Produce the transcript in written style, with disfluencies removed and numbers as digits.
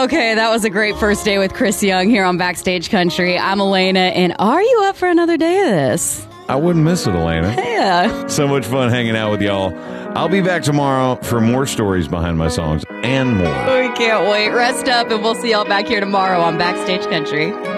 Okay, that was a great first day with Chris Young here on Backstage Country. I'm Elena, and are you up for another day of this? I wouldn't miss it, Elena. Yeah. So much fun hanging out with y'all. I'll be back tomorrow for more stories behind my songs and more. We can't wait. Rest up, and we'll see y'all back here tomorrow on Backstage Country.